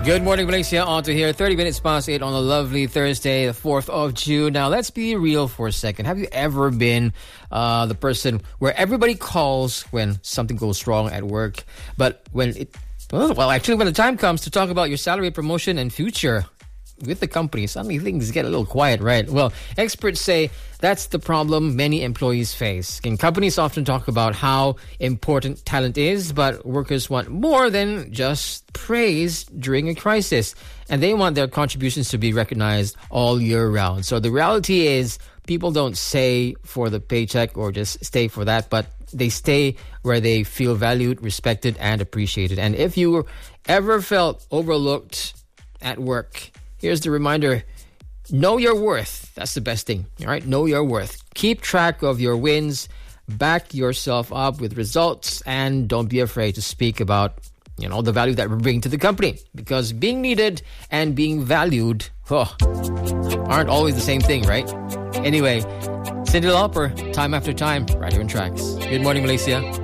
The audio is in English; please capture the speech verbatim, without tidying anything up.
Good morning, Malaysia. On to here, thirty minutes past eight on a lovely Thursday, the fourth of June. Now, let's be real for a second. Have you ever been uh, the person where everybody calls when something goes wrong at work, but when it, well, actually, when the time comes to talk about your salary, promotion, and future with the company, suddenly things get a little quiet, right? Well, experts say that's the problem many employees face. And companies often talk about how important talent is, but workers want more than just praise during a crisis. And they want their contributions to be recognized all year round. So the reality is, people don't stay for the paycheck or just stay for that, but they stay where they feel valued, respected, and appreciated. And if you ever felt overlooked at work, here's the reminder: know your worth. That's the best thing. All right, know your worth. Keep track of your wins. Back yourself up with results, and don't be afraid to speak about, you know, the value that we bring to the company. Because being needed and being valued, oh, aren't always the same thing, right? Anyway, Cyndi Lauper, Time After Time, right here in Tracks. Good morning, Malaysia.